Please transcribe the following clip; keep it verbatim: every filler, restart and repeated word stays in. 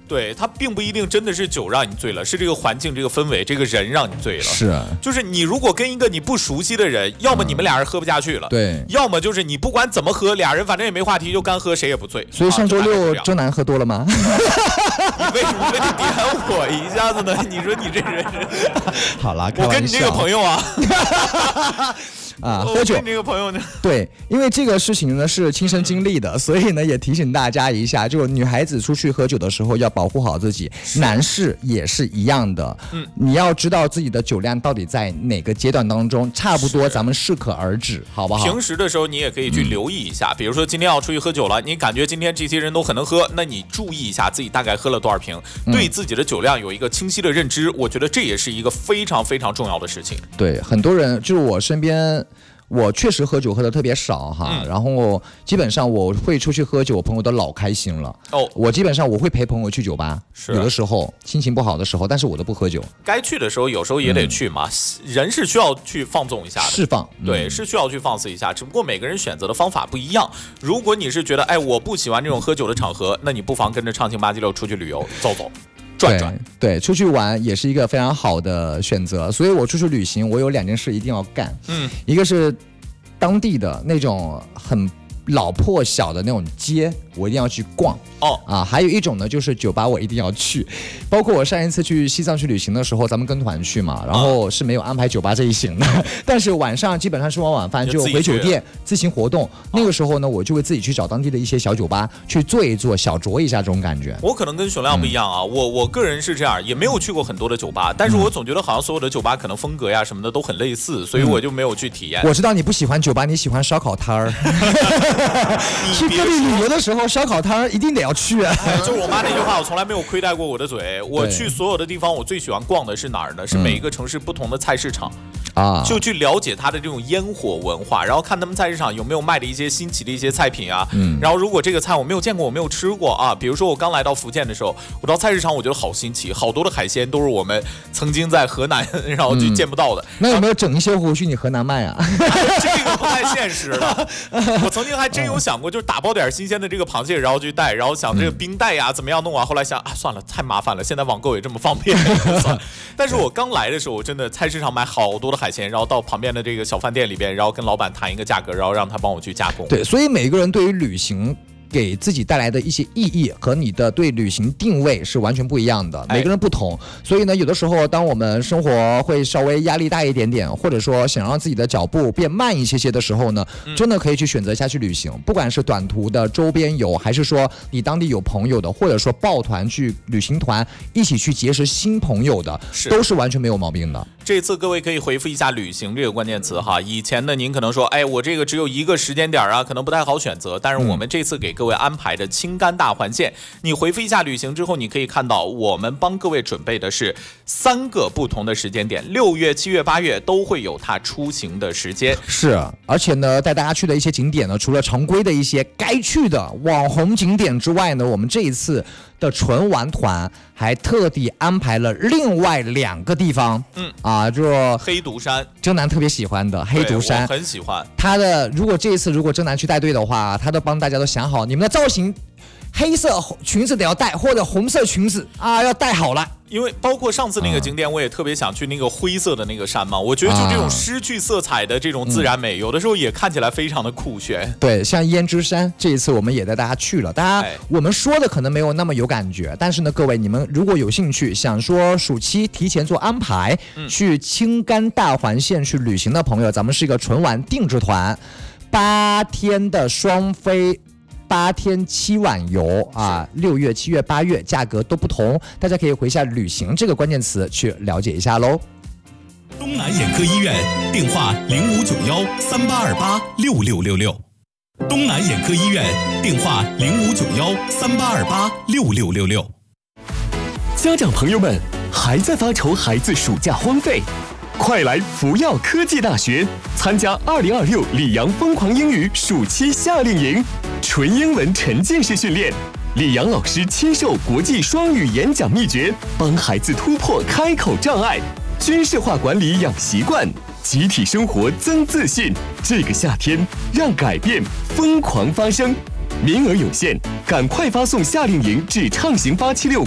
对，它并不一定真的是酒让你醉了，是这个环境、这个氛围、这个人让你醉了。 是， 就是你如果跟一个你不熟悉的人，要么你们俩人喝不下去了， 嗯、对， 要么就是你不管怎么喝，俩人反正也没话题，就干喝，谁也不醉。 所以上周六周南喝多了吗？ 你为什么非得点我一下子呢？你说你这人， 好啦， 我跟你这个朋友啊。 啊，喝酒这个朋友呢？ 对，因为这个事情呢是亲身经历的，所以呢也提醒大家一下，就女孩子出去喝酒的时候要保护好自己，男士也是一样的。嗯，你要知道自己的酒量到底在哪个阶段当中，差不多咱们适可而止，好不好？ 平时的时候你也可以去留意一下，嗯、比如说今天要出去喝酒了，你感觉今天这些人都很能喝，那你注意一下自己大概喝了多少瓶，嗯、对自己的酒量有一个清晰的认知，我觉得这也是一个非常非常重要的事情。 对，很多人就是我身边。我确实喝酒喝的特别少哈，嗯、然后基本上我会出去喝酒，我朋友都老开心了。哦，我基本上我会陪朋友去酒吧，有的时候心情不好的时候，但是我都不喝酒。 该去的时候有时候也得去嘛，嗯、人是需要去放纵一下的， 释放， 对， 嗯、 是需要去放肆一下。只不过每个人选择的方法不一样。如果你是觉得哎我不喜欢这种喝酒的场合，那你不妨跟着畅行八七六出去旅游走走。转转对, 对，出去玩也是一个非常好的选择。所以我出去旅行，我有两件事一定要干。嗯，一个是当地的那种很老破小的那种街，我一定要去逛。哦啊，还有一种呢，就是酒吧我一定要去。包括我上一次去西藏去旅行的时候，咱们跟团去嘛，然后是没有安排酒吧这一行的，但是晚上基本上吃完晚饭就回酒店自行活动。那个时候呢，我就会自己去找当地的一些小酒吧去坐一坐，小酌一下这种感觉。 我可能跟熊亮不一样啊，嗯、我我个人是这样，也没有去过很多的酒吧，但是我总觉得好像所有的酒吧可能风格呀什么的都很类似，所以我就没有去体验。 嗯、我知道你不喜欢酒吧，你喜欢烧烤摊儿。去各地旅游的时候，烧烤摊儿一定得要去啊。 就是我妈那句话，我从来没有亏待过我的嘴。我去所有的地方，我最喜欢逛的是哪儿呢？是每一个城市不同的菜市场。啊，就去了解它的这种烟火文化，然后看他们菜市场有没有卖的一些新奇的一些菜品啊。嗯，然后如果这个菜我没有见过，我没有吃过啊，比如说我刚来到福建的时候，我到菜市场我觉得好新奇，好多的海鲜都是我们曾经在河南然后就见不到的。 嗯、那有没有整一些回去你河南卖啊？ 这个不太现实了。我曾经还真有想过，就是打包点新鲜的这个螃蟹，然后去带，然后想这个冰袋呀怎么样弄啊。后来想啊，算了，太麻烦了，现在网购也这么方便。但是我刚来的时候，我真的菜市场买好多的海鲜，然后到旁边的这个小饭店里边，然后跟老板谈一个价格，然后让他帮我去加工。 对，所以每个人对于旅行给自己带来的一些意义和你的对旅行定位是完全不一样的，每个人不同。所以呢，有的时候当我们生活会稍微压力大一点点，或者说想让自己的脚步变慢一些些的时候呢，真的可以去选择下去旅行，不管是短途的周边游，还是说你当地有朋友的，或者说抱团去旅行团一起去结识新朋友的，都是完全没有毛病的。 这次各位可以回复一下旅行这个关键词哈。以前呢您可能说哎我这个只有一个时间点啊，可能不太好选择，但是我们这次给各位安排的青甘大环线，你回复一下旅行之后，你可以看到我们帮各位准备的是三个不同的时间点，六月七月八月都会有它出行的时间。 是，而且呢带大家去的一些景点呢，除了常规的一些该去的网红景点之外呢，我们这一次的纯玩团还特地安排了另外两个地方，嗯啊，就黑独山， 征南特别喜欢的黑独山， 我很喜欢。 他的如果这一次如果征南去带队的话，他都帮大家都想好，你们的造型，黑色裙子得要带，或者红色裙子啊要带好了。 因为包括上次那个景点，我也特别想去那个灰色的那个山嘛，我觉得就这种失去色彩的这种自然美，有的时候也看起来非常的酷炫。 对，像胭脂山，这一次我们也带大家去了，大家我们说的可能没有那么有感觉，但是呢，各位你们如果有兴趣，想说暑期提前做安排，去青甘大环线去旅行的朋友，咱们是一个纯玩定制团，八天的双飞。八天七晚游啊，六月、七月、八月价格都不同，大家可以回下旅行这个关键词去了解一下喽。 东南眼科医院电话零五九幺三八二八六六六六，东南眼科医院电话零五九幺三八二八六六六六。 家长朋友们还在发愁孩子暑假荒废？快来福耀科技大学参加二零二六里昂疯狂英语暑期夏令营，纯英文沉浸式训练，李阳老师亲授国际双语演讲秘诀，帮孩子突破开口障碍，军事化管理养习惯，集体生活增自信。这个夏天，让改变疯狂发生。名额有限，赶快发送夏令营至畅行八七六